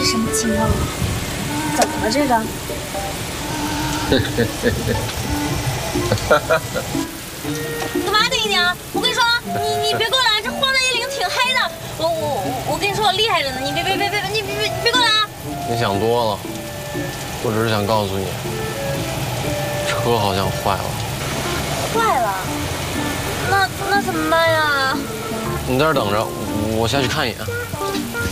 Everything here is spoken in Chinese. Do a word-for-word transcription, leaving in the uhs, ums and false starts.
是什么情况啊？怎么了这个？ 干嘛等一点啊？我跟你说，你你别过来，这荒诞夜灵挺嗨的。我我我跟你说，我厉害着呢，你别别别别你别别别过来啊！ 你想多了，我只是想告诉你，车好像坏了。 坏了？那那怎么办呀？ 你在这儿等着，我下去看一眼。